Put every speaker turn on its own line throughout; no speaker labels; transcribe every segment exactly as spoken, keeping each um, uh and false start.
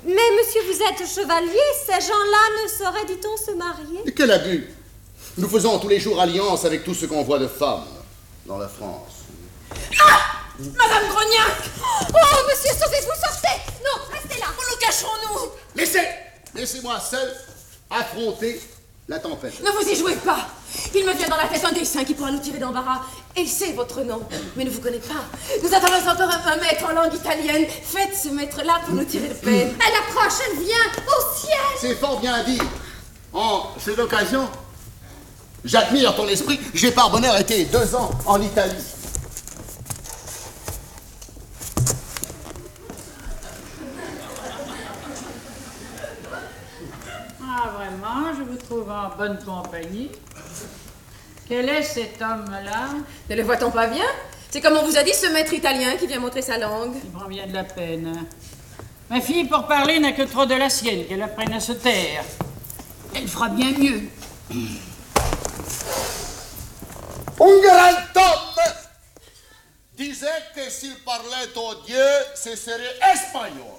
Mais monsieur, vous êtes chevalier, ces gens-là ne sauraient, dit-on, se marier?
Et quel abus! Nous faisons tous les jours alliance avec tout ce qu'on voit de femmes dans la France.
Ah! Madame Grognac!
Oh, monsieur, sauvez-vous, sortez! Non, restez là!
Où nous cachons-nous?
Laissez! Laissez-moi seul affronter la tempête.
Ne vous y jouez pas! Il me vient dans la tête un dessin qui pourra nous tirer d'embarras. Et c'est votre nom, mais ne vous connaît pas. Nous attendons encore un, un maître en langue italienne. Faites ce maître-là pour nous tirer de peine.
Elle approche, elle vient, au ciel!
C'est fort bien dit. En cette occasion, j'admire ton esprit. J'ai par bonheur été deux ans en Italie.
Ah, vraiment, je vous trouve en bonne compagnie. Quel est cet homme-là?
Ne le voit-on pas bien? C'est comme on vous a dit, ce maître italien qui vient montrer sa langue.
Il prend bien de la peine. Ma fille, pour parler, n'a que trop de la sienne, qu'elle apprenne à se taire. Elle fera bien mieux.
Un grand homme disait que s'il parlait au Dieu, ce serait espagnol.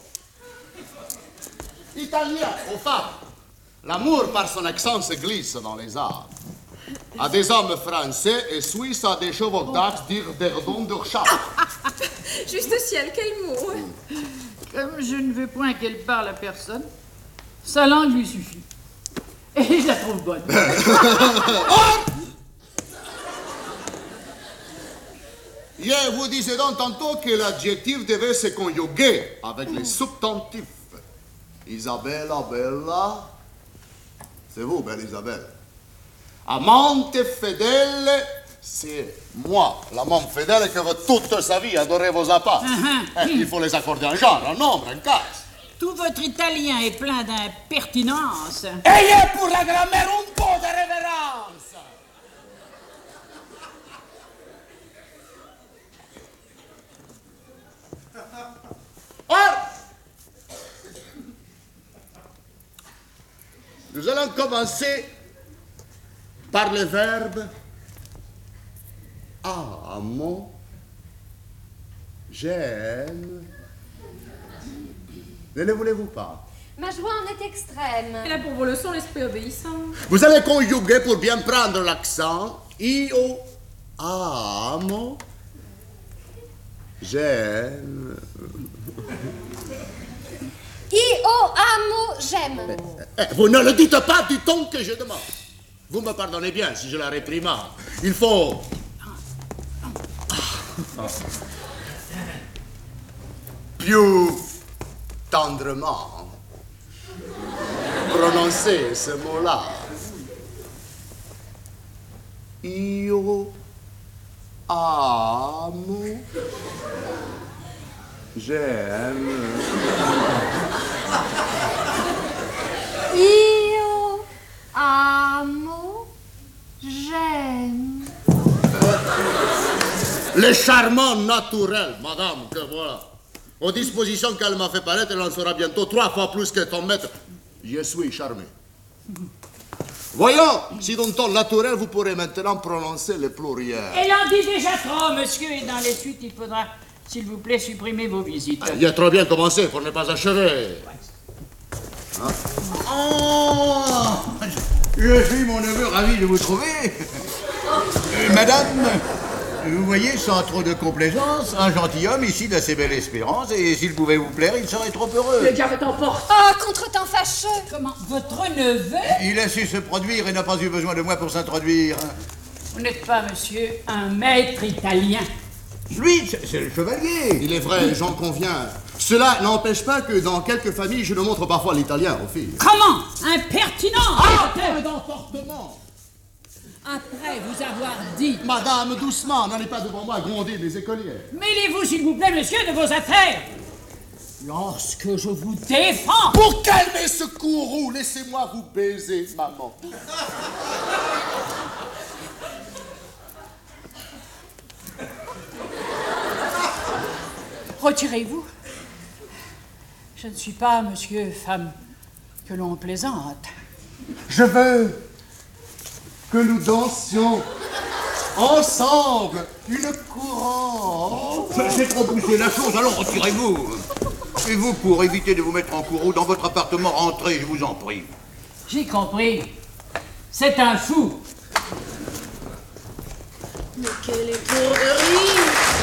Italien, aux femmes. L'amour par son accent se glisse dans les arts. À des hommes français et suisses, à des chevaux d'axe, dire des redons de chat.
Juste au ciel, quel mot!
Comme je ne veux point qu'elle parle à personne, sa langue lui suffit. Et je la trouve bonne.
Je vous disais donc tantôt que l'adjectif devait se conjuguer avec les substantifs. Isabella, bella. C'est vous, belle Isabelle. Amante fidèle, c'est moi, l'amant fidèle que veut toute sa vie adorer vos appâts.
Uh-huh.
Eh, il faut les accorder en genre, en nombre, en casse.
Tout votre italien est plein d'impertinence.
Ayez pour la grammaire un peu de révérence. Or, nous allons commencer par le verbe amo, j'aime. Ne le voulez-vous pas?
Ma joie en est extrême.
Et là pour vos leçons, l'esprit obéissant.
Vous allez conjuguer pour bien prendre l'accent. Io amo, j'aime.
Io amo, j'aime.
Eh, vous ne le dites pas du ton que je demande. Vous me pardonnez bien si je la réprimande. Il faut... plus tendrement prononcer ce mot-là. Io amo, j'aime.
Io amo, j'aime.
Le charmant naturel, madame, que voilà. Aux dispositions qu'elle m'a fait paraître, elle en sera bientôt trois fois plus que ton maître. Je suis charmé. Voyons, si dans ton naturel, vous pourrez maintenant prononcer le pluriel.
Elle en dit déjà trop, monsieur, et dans les suites, il faudra, s'il vous plaît, supprimer vos visites.
Il a trop bien commencé pour ne pas achever.
Hein? Oh, je suis, mon neveu, ravi de vous trouver. Euh, madame, vous voyez, sans trop de complaisance, un gentilhomme ici d'assez belle espérance, et s'il pouvait vous plaire, il serait trop heureux.
Le diable t'emporte.
Oh, contretemps fâcheux.
Comment? Votre neveu?
Il a su se produire et n'a pas eu besoin de moi pour s'introduire.
Vous n'êtes pas, monsieur, un maître italien.
Lui, c'est le chevalier.
Il est vrai, j'en conviens. Cela n'empêche pas que dans quelques familles, je le montre parfois l'italien aux filles.
Comment? Impertinent!
Ah, peu d'emportement!
Après vous avoir dit...
Madame, doucement, n'allez pas devant moi gronder les écoliers.
Mêlez-vous, s'il vous plaît, monsieur, de vos affaires. Lorsque je vous défends...
Pour calmer ce courroux, laissez-moi vous baiser, maman.
Retirez-vous. Je ne suis pas, monsieur, femme que l'on plaisante.
Je veux que nous dansions ensemble une courante.
C'est trop poussé la chose, alors retirez-vous. Et vous, pour éviter de vous mettre en courroux dans votre appartement, rentrez, je vous en prie.
J'ai compris. C'est un fou.
Mais quelle étourderie!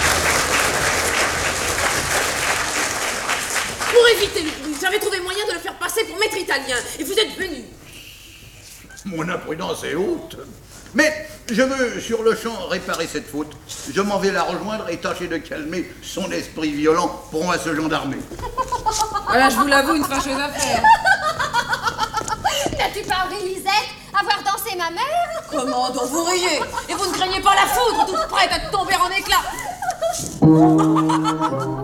Pour éviter le bruit, j'avais trouvé moyen de le faire passer pour maître italien, et vous êtes venu.
Mon imprudence est haute. Mais je veux sur le champ réparer cette faute. Je m'en vais la rejoindre et tâcher de calmer son esprit violent pour moi se gendarmer.
Voilà, je vous l'avoue, une fâcheuse affaire.
N'as-tu pas ri, Lisette, à voir danser ma mère?
Comment donc vous riez? Et vous ne craignez pas la foudre toute prête à tomber en éclats?